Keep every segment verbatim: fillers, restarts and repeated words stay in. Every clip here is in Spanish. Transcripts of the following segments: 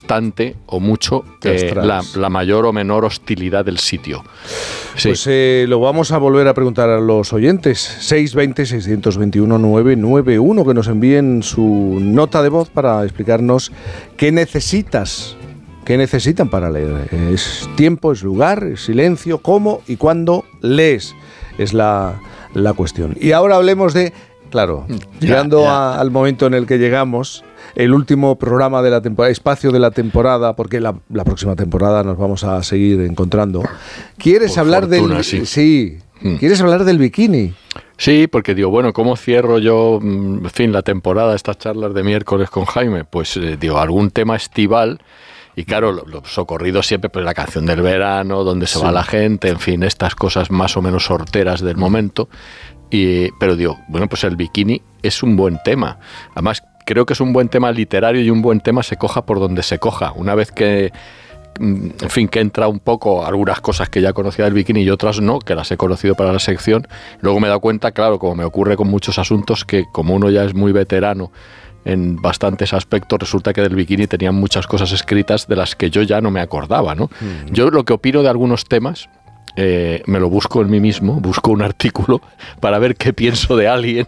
bastante o mucho eh, la, la mayor o menor hostilidad del sitio. Sí. Pues eh, lo vamos a volver a preguntar a los oyentes. seis dos cero, seis dos uno, nueve nueve uno, que nos envíen su nota de voz para explicarnos qué necesitas, qué necesitan para leer. Es tiempo, es lugar, es silencio, cómo y cuándo lees. Es la, la cuestión. Y ahora hablemos de, claro, ya, llegando ya. A, al momento en el que llegamos, el último programa de la temporada, espacio de la temporada, porque la, la próxima temporada nos vamos a seguir encontrando. ¿Quieres Por hablar fortuna, del sí? sí hmm. ¿Quieres hablar del bikini? Sí, porque digo, bueno, ¿cómo cierro yo, en fin, la temporada, estas charlas de miércoles con Jaime? Pues eh, digo, algún tema estival. Y claro, lo, lo socorrido siempre, pues la canción del verano, donde se sí. va la gente, en fin, estas cosas más o menos horteras del momento. Y, pero digo, bueno, pues el bikini es un buen tema. Además, creo que es un buen tema literario y un buen tema se coja por donde se coja. Una vez que, en fin, que entra un poco algunas cosas que ya conocía del bikini y otras no, que las he conocido para la sección, luego me he dado cuenta, claro, como me ocurre con muchos asuntos, que como uno ya es muy veterano en bastantes aspectos, resulta que del bikini tenían muchas cosas escritas de las que yo ya no me acordaba, ¿no? Mm. Yo lo que opino de algunos temas, eh, me lo busco en mí mismo, busco un artículo para ver qué pienso de alguien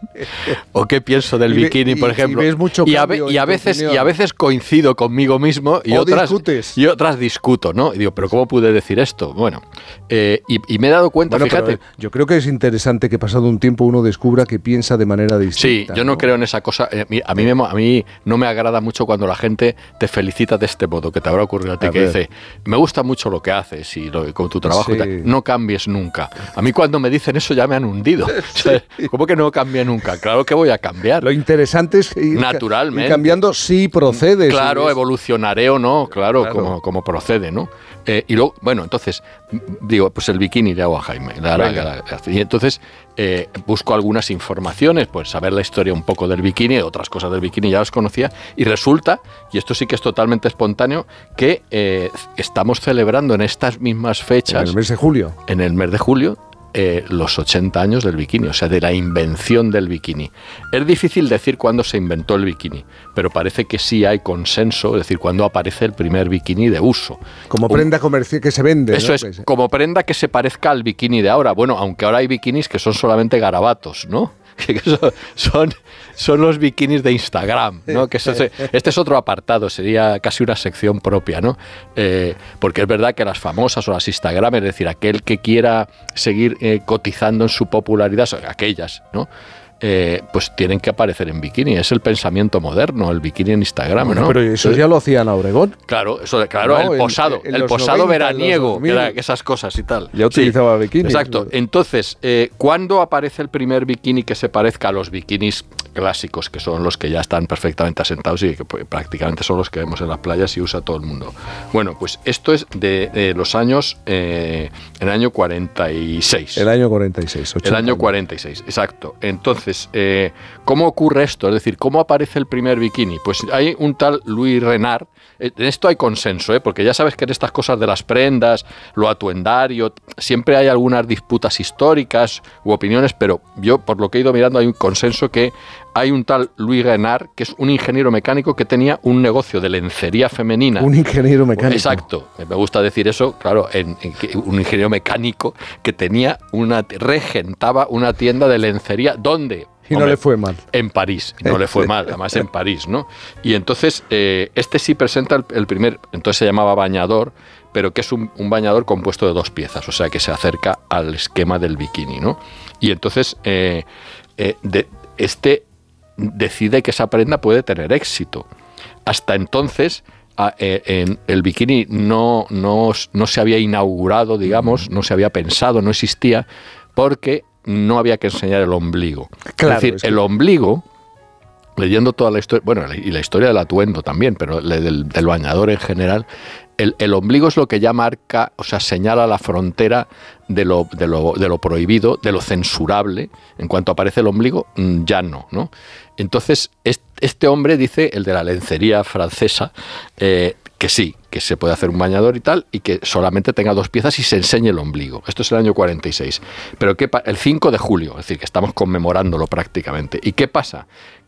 o qué pienso del y bikini, y, por ejemplo. Y, ves mucho y, a, y, a veces, y a veces coincido conmigo mismo y, otras, y otras discuto, ¿no? Y digo, ¿pero cómo pude decir esto? Bueno, eh, y, y me he dado cuenta, bueno, fíjate. Pero, yo creo que es interesante que pasado un tiempo uno descubra que piensa de manera distinta. Sí, yo no, ¿no? creo en esa cosa. A mí, a, mí me, a mí no me agrada mucho cuando la gente te felicita de este modo, que te habrá ocurrido a ti, a que ver. dice, me gusta mucho lo que haces y lo, con tu trabajo sí. y tal. No cambies nunca. A mí cuando me dicen eso ya me han hundido. Sí. O sea, ¿cómo que no cambie nunca? Claro que voy a cambiar. Lo interesante es ir, naturalmente, ir cambiando si procede. Claro, si evolucionaré o no, claro, claro. Como, como procede, ¿no? Eh, y luego, bueno, entonces, digo, pues el bikini le hago a Jaime. La, la, la, la, y entonces eh, busco algunas informaciones, pues saber la historia un poco del bikini, otras cosas del bikini ya las conocía, y resulta, y esto sí que es totalmente espontáneo, que eh, estamos celebrando en estas mismas fechas... En el mes de julio. En el mes de julio, eh, los ochenta años del bikini, o sea, de la invención del bikini. Es difícil decir cuándo se inventó el bikini, pero parece que sí hay consenso, es decir, cuándo aparece el primer bikini de uso. Como prenda comercial que se vende. Eso ¿no? es, como prenda que se parezca al bikini de ahora. Bueno, aunque ahora hay bikinis que son solamente garabatos, ¿no? Que son, son, son los bikinis de Instagram, ¿no? Que eso, este es otro apartado, sería casi una sección propia, ¿no? Eh, porque es verdad que las famosas o las Instagram, es decir, aquel que quiera seguir eh, cotizando en su popularidad, son aquellas, ¿no? Eh, pues tienen que aparecer en bikini. Es el pensamiento moderno, el bikini en Instagram, bueno, ¿no? Pero eso ya lo hacían a Obregón. Claro, eso, claro, no, el posado, en, en el posado noventa, veraniego, que era esas cosas y tal. Ya utilizaba sí, bikini. Exacto. Claro. Entonces, eh, ¿cuándo aparece el primer bikini que se parezca a los bikinis clásicos, que son los que ya están perfectamente asentados y que pues, prácticamente son los que vemos en las playas y usa todo el mundo? Bueno, pues esto es de, de los años, eh, el año cuarenta y seis. El año cuarenta y seis. El año cuarenta y seis, exacto. Entonces, Eh, ¿cómo ocurre esto? Es decir, ¿cómo aparece el primer bikini? Pues hay un tal Louis Renard. En esto hay consenso, ¿eh? Porque ya sabes que en estas cosas de las prendas, lo atuendario, siempre hay algunas disputas históricas u opiniones, pero yo, por lo que he ido mirando, hay un consenso que hay un tal Louis Renard, que es un ingeniero mecánico que tenía un negocio de lencería femenina. Un ingeniero mecánico. Exacto. Me gusta decir eso, claro, en, en, un ingeniero mecánico que tenía una, regentaba una tienda de lencería. ¿Dónde? Y Hombre, no le fue mal. En París, no le fue mal, además en París, ¿no? Y entonces, eh, este sí presenta el, el primer, entonces se llamaba bañador, pero que es un, un bañador compuesto de dos piezas, o sea, que se acerca al esquema del bikini, ¿no? Y entonces, eh, eh, de, este decide que esa prenda puede tener éxito. Hasta entonces, a, eh, en el bikini no, no, no se había inaugurado, digamos, no se había pensado, no existía, porque no había que enseñar el ombligo. Claro, es decir, es que... el ombligo, leyendo toda la historia, bueno, y la historia del atuendo también, pero del, del bañador en general, el, el ombligo es lo que ya marca, o sea, señala la frontera de lo, de lo, de lo prohibido, de lo censurable. En cuanto aparece el ombligo, ya no, ¿no? Entonces, este hombre dice, el de la lencería francesa, eh, que sí, que se puede hacer un bañador y tal, y que solamente tenga dos piezas y se enseñe el ombligo. Esto es el año cuarenta y seis. Pero ¿qué pa- el cinco de julio, es decir, que estamos conmemorándolo prácticamente. ¿Y qué pasa?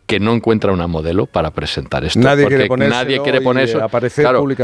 que no encuentra una modelo para presentar esto. Nadie porque quiere ponérselo nadie quiere poner y eso. aparecer Claro, públicamente.